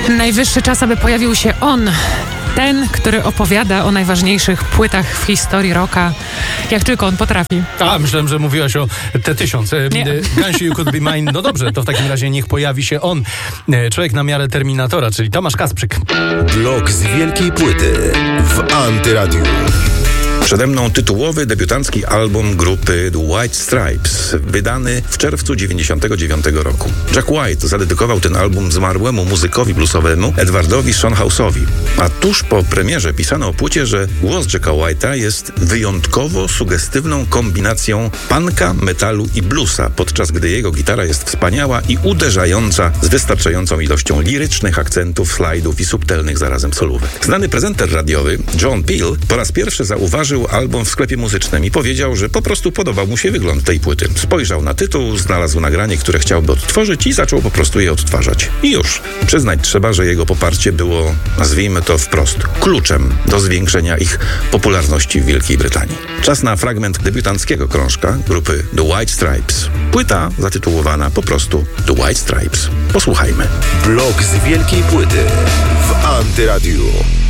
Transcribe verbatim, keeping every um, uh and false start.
Najwyższy czas, aby pojawił się on. Ten, który opowiada o najważniejszych płytach w historii rocka, jak tylko on potrafi. A, myślałem, że mówiłaś o T tysiąc. Guns You Could Be Mine. No dobrze, to w takim razie niech pojawi się on. Człowiek na miarę Terminatora, czyli Tomasz Kasprzyk. Blok z wielkiej płyty w Antyradiu. Przede mną tytułowy debiutancki album grupy The White Stripes, wydany w czerwcu dziewięćdziesiątego dziewiątego roku. Jack White zadedykował ten album zmarłemu muzykowi bluesowemu Edwardowi Shonhouse'owi. A tuż po premierze pisano o płycie, że głos Jacka White'a jest wyjątkowo sugestywną kombinacją punka, metalu i bluesa, podczas gdy jego gitara jest wspaniała i uderzająca z wystarczającą ilością lirycznych akcentów, slajdów i subtelnych zarazem solówek. Znany prezenter radiowy John Peel po raz pierwszy zauważył album w sklepie muzycznym i powiedział, że po prostu podobał mu się wygląd tej płyty. Spojrzał na tytuł, znalazł nagranie, które chciałby odtworzyć i zaczął po prostu je odtwarzać. I już. Przyznać trzeba, że jego poparcie było, nazwijmy to wprost, kluczem do zwiększenia ich popularności w Wielkiej Brytanii. Czas na fragment debiutanckiego krążka grupy The White Stripes. Płyta zatytułowana po prostu The White Stripes. Posłuchajmy. Blok z wielkiej płyty w Antyradiu.